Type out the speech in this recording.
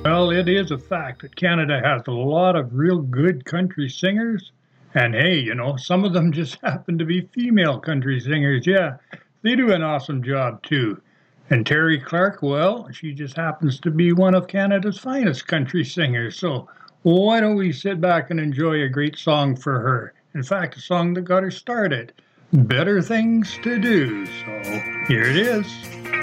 Well, it is a fact that Canada has a lot of real good country singers. And hey, some of them just happen to be female country singers. Yeah, they do an awesome job too. And Terry Clark, well, she just happens to be one of Canada's finest country singers. So why don't we sit back and enjoy a great song for her? In fact, a song that got her started. Better Things to Do. So here it is.